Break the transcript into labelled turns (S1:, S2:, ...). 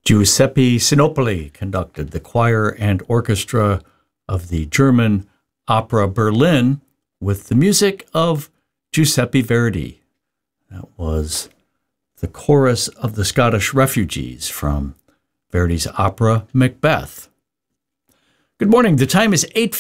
S1: Giuseppe Sinopoli conducted the choir and orchestra of the German Opera Berlin with the music of Giuseppe Verdi. That was the chorus of the Scottish refugees from Verdi's opera Macbeth. Good morning. The time is 8:50.